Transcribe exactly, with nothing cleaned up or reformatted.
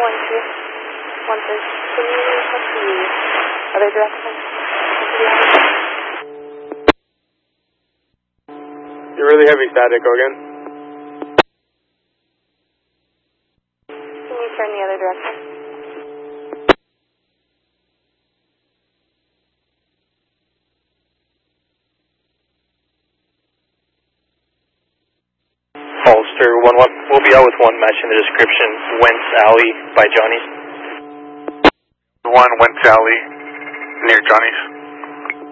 one two. One three. Can you what's the other direction? You're really heavy static, go again. Can you turn the other direction? Holster one one, we'll be out with one match in the description, Wentz Alley by Johnny's. One Wentz Alley near Johnny's.